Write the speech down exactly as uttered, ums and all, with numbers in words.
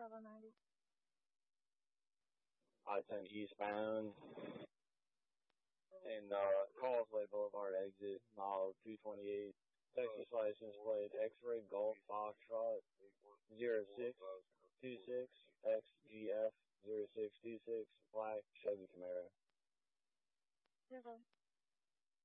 Bravo ninety. I ten eastbound. And uh, Causeway Boulevard exit, mile two twenty-eight. Texas license plate X-ray Golf Foxtrot zero six two six X G F zero six two six. Black Chevy Camaro. Zero.